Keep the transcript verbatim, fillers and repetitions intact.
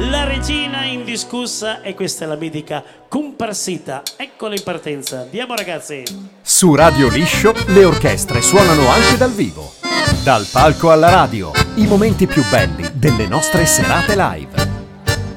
la regina indiscussa, e questa è la mitica Comparsita. Eccola in partenza, andiamo ragazzi. Su Radio Liscio le orchestre suonano anche dal vivo. Dal palco alla radio, i momenti più belli delle nostre serate live.